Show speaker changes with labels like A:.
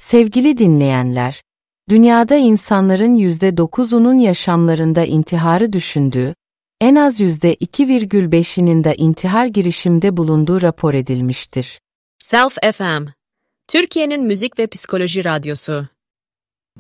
A: Sevgili dinleyenler, dünyada insanların %9'unun yaşamlarında intiharı düşündüğü, en az %2,5'inin de intihar girişiminde bulunduğu rapor edilmiştir.
B: Self FM, Türkiye'nin müzik ve psikoloji radyosu.